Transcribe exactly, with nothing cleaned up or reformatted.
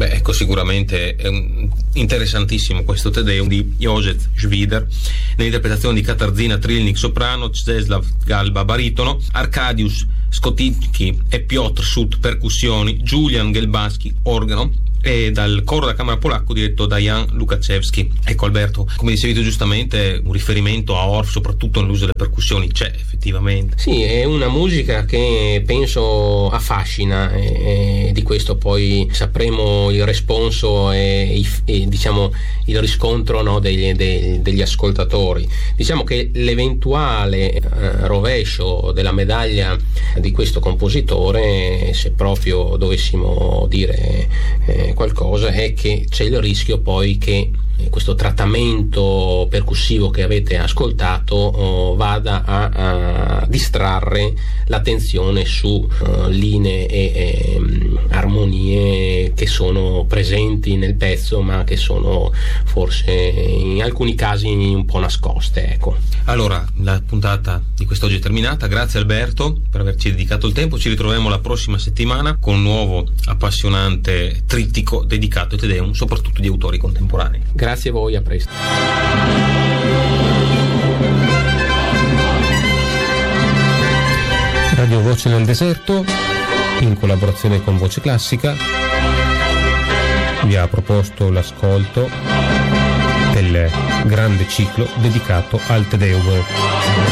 Beh, ecco, sicuramente è un interessantissimo questo Te Deum di József Schwider, nell'interpretazione di Katarzyna Trilnik soprano, Czesław Galba baritono, Arkadiusz Skotnicki e Piotr Sut percussioni, Julian Gelbaski organo, e dal coro della Camera Polacco diretto da Jan Lukaszewski. Ecco Alberto, come dicevi tu giustamente, un riferimento a Orff soprattutto nell'uso delle percussioni c'è effettivamente. Sì, è una musica che penso affascina, e, e di questo poi sapremo il responso e, e diciamo il riscontro, no, degli, degli, degli ascoltatori. Diciamo che l'eventuale eh, rovescio della medaglia di questo compositore, se proprio dovessimo dire eh, qualcosa, è che c'è il rischio poi che questo trattamento percussivo che avete ascoltato oh, vada a, a distrarre l'attenzione su uh, linee e, e armonie che sono presenti nel pezzo, ma che sono forse in alcuni casi un po' nascoste, ecco. Allora, la puntata di quest'oggi è terminata. Grazie Alberto per averci dedicato il tempo. Ci ritroviamo la prossima settimana con un nuovo appassionante trittico dedicato ai Te Deum, soprattutto di autori contemporanei. Grazie a voi, a presto. Radio Voce nel Deserto, in collaborazione con Voce Classica, vi ha proposto l'ascolto del grande ciclo dedicato al Te Deum.